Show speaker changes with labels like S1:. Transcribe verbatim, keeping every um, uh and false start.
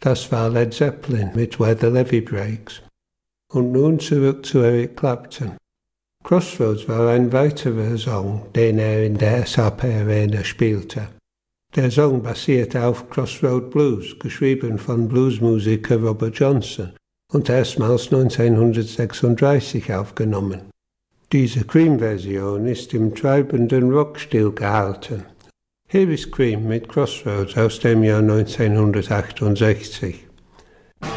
S1: Das war Led Zeppelin mit Where the Levee Breaks. Und nun zurück zu Eric Clapton. Crossroads war ein weiterer Song, den er in der S A P Arena spielte. Der Song basierte auf Crossroad Blues, geschrieben von Bluesmusiker Robert Johnson und erstmals neunzehnhundertsechsunddreißig aufgenommen. Diese Cream-Version ist im treibenden Rockstil gehalten. Hier ist Cream mit Crossroads aus dem Jahr neunzehnhundertachtundsechzig.